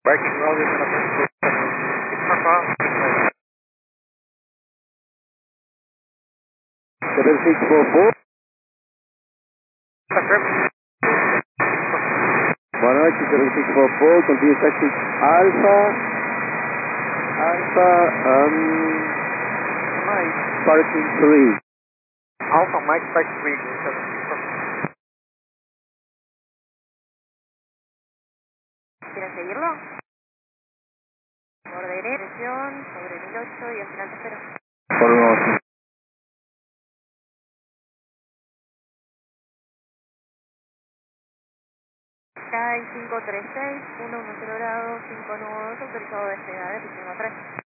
Parking road is gonna be 7644. Buenas noches, 7644, continue taxi Mike, parking 3. Alpha Mike Park 3. ¿Quieren seguirlo? Por dirección, sobre 1008 y al final te espero. Por unos Sky 536, 110 grados, 592, autorizado de despegada de piscina 3.